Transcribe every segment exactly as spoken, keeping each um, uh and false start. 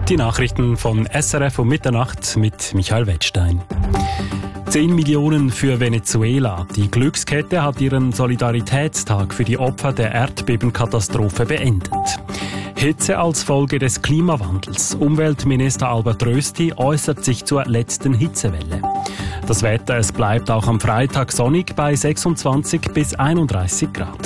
Die Nachrichten von S R F um Mitternacht mit Michael Wettstein. Zehn Millionen für Venezuela. Die Glückskette hat ihren Solidaritätstag für die Opfer der Erdbebenkatastrophe beendet. Hitze als Folge des Klimawandels. Umweltminister Albert Rösti äußert sich zur letzten Hitzewelle. Das Wetter, es bleibt auch am Freitag sonnig bei sechsundzwanzig bis einunddreißig Grad.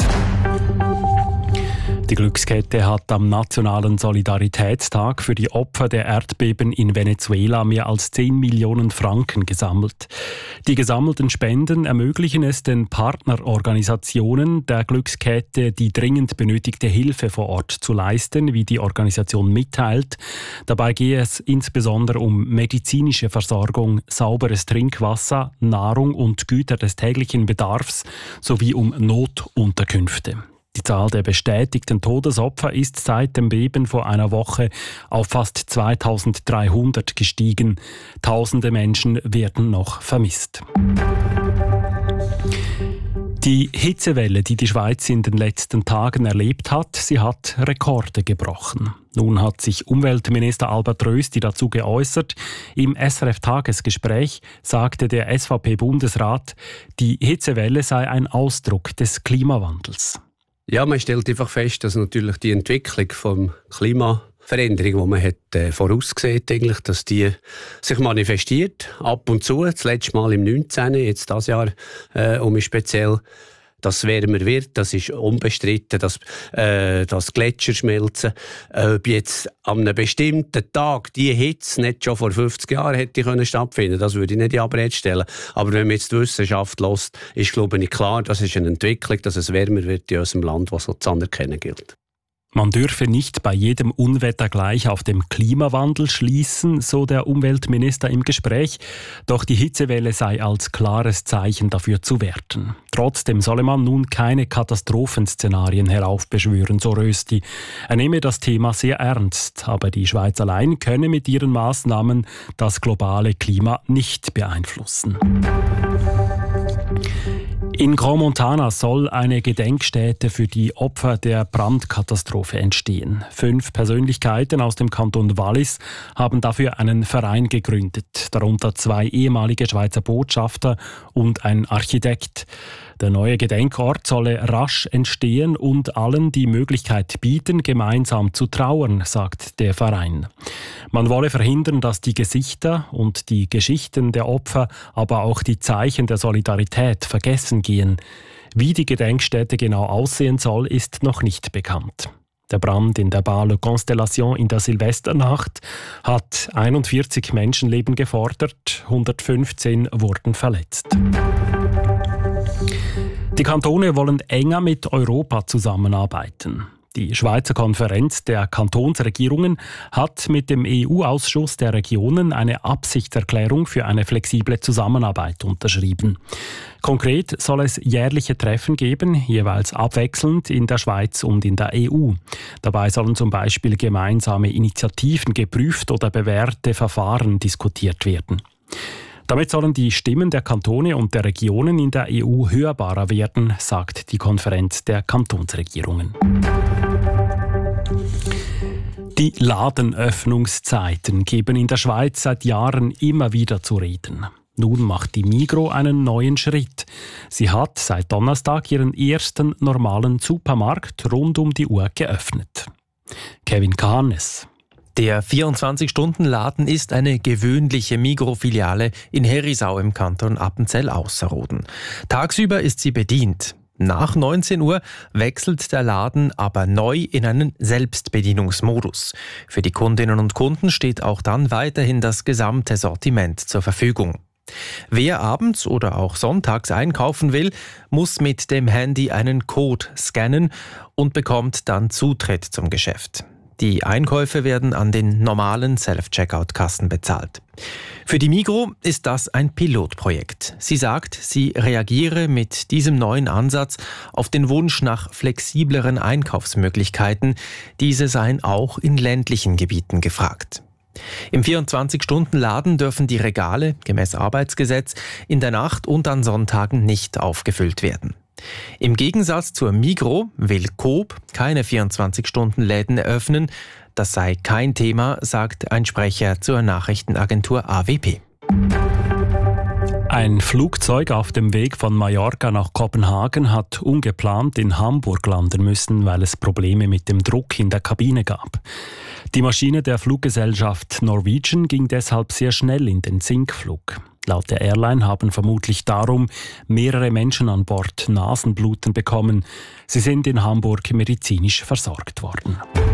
Die Glückskette hat am Nationalen Solidaritätstag für die Opfer der Erdbeben in Venezuela mehr als zehn Millionen Franken gesammelt. Die gesammelten Spenden ermöglichen es den Partnerorganisationen der Glückskette, die dringend benötigte Hilfe vor Ort zu leisten, wie die Organisation mitteilt. Dabei gehe es insbesondere um medizinische Versorgung, sauberes Trinkwasser, Nahrung und Güter des täglichen Bedarfs sowie um Notunterkünfte. Die Zahl der bestätigten Todesopfer ist seit dem Beben vor einer Woche auf fast zweitausenddreihundert gestiegen. Tausende Menschen werden noch vermisst. Die Hitzewelle, die die Schweiz in den letzten Tagen erlebt hat, sie hat Rekorde gebrochen. Nun hat sich Umweltminister Albert Rösti dazu geäußert. Im S R F-Tagesgespräch sagte der S V P-Bundesrat, die Hitzewelle sei ein Ausdruck des Klimawandels. Ja, man stellt einfach fest, dass natürlich die Entwicklung vom Klimaveränderung, die man hat, äh, vorausgesehen eigentlich, dass die sich manifestiert, ab und zu, das letzte Mal im neunzehn, jetzt das Jahr äh, um speziell, dass es wärmer wird, das ist unbestritten, dass, äh, dass Gletscher schmelzen. Ob jetzt an einem bestimmten Tag die Hitze nicht schon vor fünfzig Jahren hätte können stattfinden, das würde ich nicht in Abrede stellen. Aber wenn man jetzt die Wissenschaft hört, ist, glaube ich, klar, das ist eine Entwicklung, dass es wärmer wird in unserem Land, was so zu anerkennen gilt. Man dürfe nicht bei jedem Unwetter gleich auf den Klimawandel schließen, so der Umweltminister im Gespräch. Doch die Hitzewelle sei als klares Zeichen dafür zu werten. Trotzdem solle man nun keine Katastrophenszenarien heraufbeschwören, so Rösti. Er nehme das Thema sehr ernst, aber die Schweiz allein könne mit ihren Maßnahmen das globale Klima nicht beeinflussen. In Crans-Montana soll eine Gedenkstätte für die Opfer der Brandkatastrophe entstehen. Fünf Persönlichkeiten aus dem Kanton Wallis haben dafür einen Verein gegründet, darunter zwei ehemalige Schweizer Botschafter und ein Architekt. Der neue Gedenkort solle rasch entstehen und allen die Möglichkeit bieten, gemeinsam zu trauern, sagt der Verein. Man wolle verhindern, dass die Gesichter und die Geschichten der Opfer, aber auch die Zeichen der Solidarität vergessen gehen. Wie die Gedenkstätte genau aussehen soll, ist noch nicht bekannt. Der Brand in der Bar Le Constellation in der Silvesternacht hat einundvierzig Menschenleben gefordert, hundertfünfzehn wurden verletzt. Die Kantone wollen enger mit Europa zusammenarbeiten. Die Schweizer Konferenz der Kantonsregierungen hat mit dem E U-Ausschuss der Regionen eine Absichtserklärung für eine flexible Zusammenarbeit unterschrieben. Konkret soll es jährliche Treffen geben, jeweils abwechselnd in der Schweiz und in der E U. Dabei sollen zum Beispiel gemeinsame Initiativen geprüft oder bewährte Verfahren diskutiert werden. Damit sollen die Stimmen der Kantone und der Regionen in der E U hörbarer werden, sagt die Konferenz der Kantonsregierungen. Die Ladenöffnungszeiten geben in der Schweiz seit Jahren immer wieder zu reden. Nun macht die Migros einen neuen Schritt. Sie hat seit Donnerstag ihren ersten normalen Supermarkt rund um die Uhr geöffnet. Kevin Kahnes. Der vierundzwanzig-Stunden-Laden ist eine gewöhnliche Migros-Filiale in Herisau im Kanton Appenzell-Ausserrhoden. Tagsüber ist sie bedient. Nach neunzehn Uhr wechselt der Laden aber neu in einen Selbstbedienungsmodus. Für die Kundinnen und Kunden steht auch dann weiterhin das gesamte Sortiment zur Verfügung. Wer abends oder auch sonntags einkaufen will, muss mit dem Handy einen Code scannen und bekommt dann Zutritt zum Geschäft. Die Einkäufe werden an den normalen Self-Checkout-Kassen bezahlt. Für die Migros ist das ein Pilotprojekt. Sie sagt, sie reagiere mit diesem neuen Ansatz auf den Wunsch nach flexibleren Einkaufsmöglichkeiten. Diese seien auch in ländlichen Gebieten gefragt. Im vierundzwanzig-Stunden-Laden dürfen die Regale, gemäß Arbeitsgesetz, in der Nacht und an Sonntagen nicht aufgefüllt werden. Im Gegensatz zur Migros will Coop keine vierundzwanzig-Stunden-Läden eröffnen. das sei kein Thema, sagt ein Sprecher zur Nachrichtenagentur A W P. Ein Flugzeug auf dem Weg von Mallorca nach Kopenhagen hat ungeplant in Hamburg landen müssen, weil es Probleme mit dem Druck in der Kabine gab. Die Maschine der Fluggesellschaft Norwegian ging deshalb sehr schnell in den Sinkflug. Laut der Airline haben vermutlich darum mehrere Menschen an Bord Nasenbluten bekommen. Sie sind in Hamburg medizinisch versorgt worden.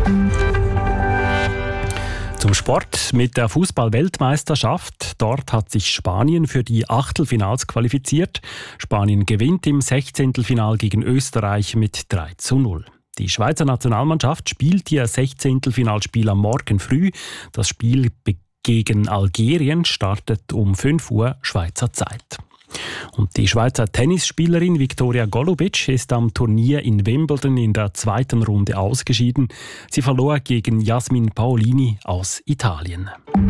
Zum Sport mit der Fußball-Weltmeisterschaft. Dort hat sich Spanien für die Achtelfinals qualifiziert. Spanien gewinnt im Sechzehntelfinal gegen Österreich mit drei zu null. Die Schweizer Nationalmannschaft spielt ihr Sechzehntelfinalspiel am Morgen früh. Das Spiel gegen Algerien startet um fünf Uhr Schweizer Zeit. Und die Schweizer Tennisspielerin Viktoria Golubic ist am Turnier in Wimbledon in der zweiten Runde ausgeschieden. Sie verlor gegen Jasmin Paolini aus Italien.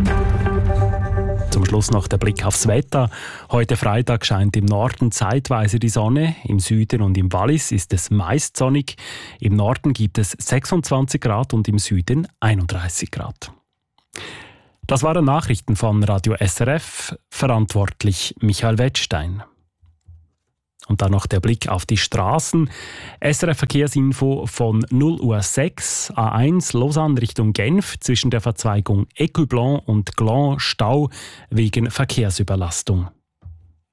Zum Schluss noch der Blick aufs Wetter. Heute Freitag scheint im Norden zeitweise die Sonne. Im Süden und im Wallis ist es meist sonnig. Im Norden gibt es sechsundzwanzig Grad und im Süden einunddreißig Grad. Das waren Nachrichten von Radio S R F, verantwortlich Michael Wettstein. Und dann noch der Blick auf die Straßen. S R F-Verkehrsinfo von null Uhr sechs, A eins Lausanne Richtung Genf, zwischen der Verzweigung Écublens und Gland Stau wegen Verkehrsüberlastung.